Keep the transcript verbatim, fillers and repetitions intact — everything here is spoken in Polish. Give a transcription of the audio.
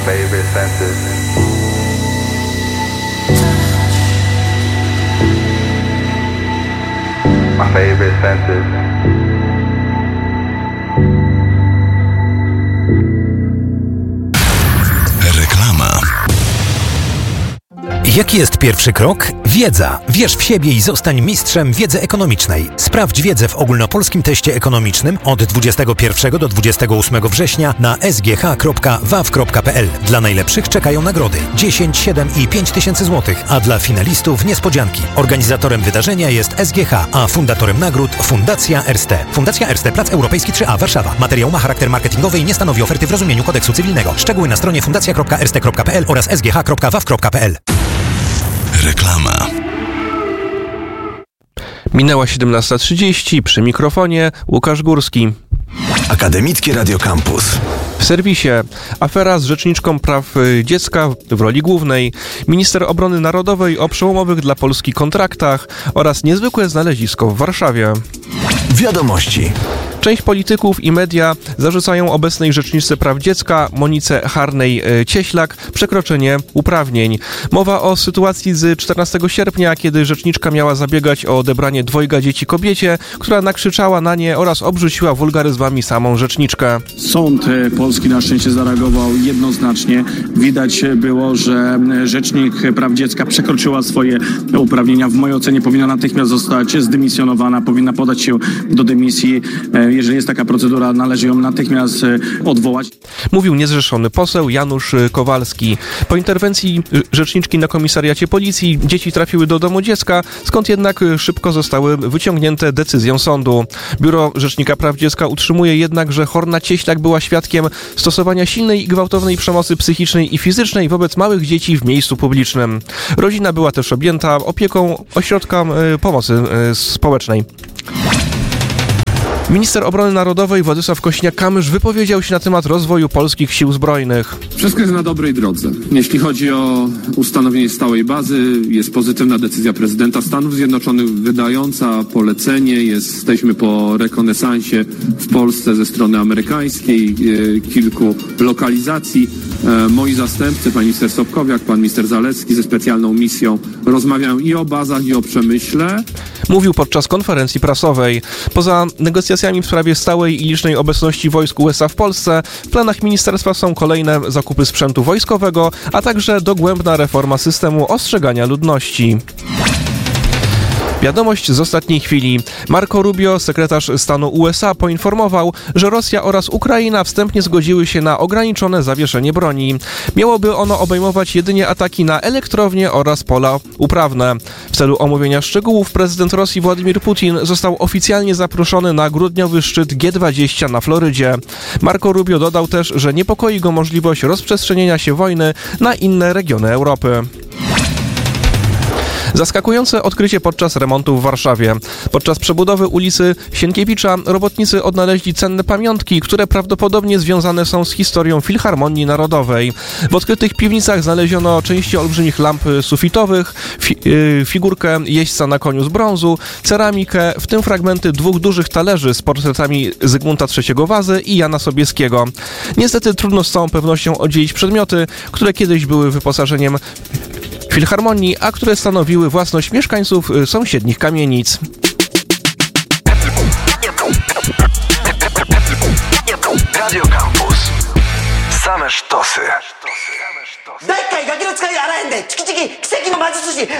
favorite senses. My favorite senses. Reklama. Jaki jest pierwszy krok? Wiedza. Wierz w siebie i zostań mistrzem wiedzy ekonomicznej. Sprawdź wiedzę w ogólnopolskim teście ekonomicznym od dwudziestego pierwszego do dwudziestego ósmego września na s g h kropka w a w kropka p l. Dla najlepszych czekają nagrody dziesięć, siedem i pięć tysięcy złotych, a dla finalistów niespodzianki. Organizatorem wydarzenia jest S G H, a fundatorem nagród Fundacja Erste. Fundacja Erste, Plac Europejski trzy A, Warszawa. Materiał ma charakter marketingowy i nie stanowi oferty w rozumieniu kodeksu cywilnego. Szczegóły na stronie fundacja kropka erste kropka p l oraz s g h kropka w a w kropka p l. Reklama. Minęła siedemnasta trzydzieści, przy mikrofonie Łukasz Górski. Akademickie Radio Campus. W serwisie afera z rzeczniczką praw dziecka w roli głównej, minister obrony narodowej o przełomowych dla Polski kontraktach oraz niezwykłe znalezisko w Warszawie. Wiadomości. Część polityków i media zarzucają obecnej rzeczniczce praw dziecka Monice Harnej-Cieślak przekroczenie uprawnień. Mowa o sytuacji z czternastego sierpnia, kiedy rzeczniczka miała zabiegać o odebranie dwojga dzieci kobiecie, która nakrzyczała na nie oraz obrzuciła wulgaryzmami samą rzeczniczkę. Sąd polski na szczęście zareagował jednoznacznie. Widać było, że rzecznik praw dziecka przekroczyła swoje uprawnienia. W mojej ocenie powinna natychmiast zostać zdymisjonowana, powinna podać się do dymisji. Jeżeli jest taka procedura, należy ją natychmiast odwołać. Mówił niezrzeszony poseł Janusz Kowalski. Po interwencji rzeczniczki na komisariacie policji dzieci trafiły do domu dziecka, skąd jednak szybko zostały wyciągnięte decyzją sądu. Biuro Rzecznika Praw Dziecka utrzymuje jednak, że Horna-Cieślak była świadkiem stosowania silnej i gwałtownej przemocy psychicznej i fizycznej wobec małych dzieci w miejscu publicznym. Rodzina była też objęta opieką ośrodka pomocy społecznej. Minister Obrony Narodowej Władysław Kosiniak-Kamysz wypowiedział się na temat rozwoju polskich sił zbrojnych. Wszystko jest na dobrej drodze. Jeśli chodzi o ustanowienie stałej bazy, jest pozytywna decyzja prezydenta Stanów Zjednoczonych wydająca polecenie. Jesteśmy po rekonesansie w Polsce ze strony amerykańskiej, kilku lokalizacji. Moi zastępcy, pan minister Sobkowiak, pan minister Zalewski ze specjalną misją rozmawiają i o bazach, i o przemyśle. Mówił podczas konferencji prasowej. Poza negocjacjami w sprawie stałej i licznej obecności wojsk U S A w Polsce, w planach ministerstwa są kolejne zakupy sprzętu wojskowego, a także dogłębna reforma systemu ostrzegania ludności. Wiadomość z ostatniej chwili. Marco Rubio, sekretarz stanu U S A, poinformował, że Rosja oraz Ukraina wstępnie zgodziły się na ograniczone zawieszenie broni. Miałoby ono obejmować jedynie ataki na elektrownie oraz pola uprawne. W celu omówienia szczegółów prezydent Rosji Władimir Putin został oficjalnie zaproszony na grudniowy szczyt G dwadzieścia na Florydzie. Marco Rubio dodał też, że niepokoi go możliwość rozprzestrzenienia się wojny na inne regiony Europy. Zaskakujące odkrycie podczas remontu w Warszawie. Podczas przebudowy ulicy Sienkiewicza robotnicy odnaleźli cenne pamiątki, które prawdopodobnie związane są z historią Filharmonii Narodowej. W odkrytych piwnicach znaleziono części olbrzymich lamp sufitowych, fi- yy, figurkę jeźdźca na koniu z brązu, ceramikę, w tym fragmenty dwóch dużych talerzy z portretami Zygmunta trzeciego Wazy i Jana Sobieskiego. Niestety trudno z całą pewnością oddzielić przedmioty, które kiedyś były wyposażeniem Filharmonii, a które stanowiły własność mieszkańców sąsiednich kamienic. Radio Campus. Same sztosy.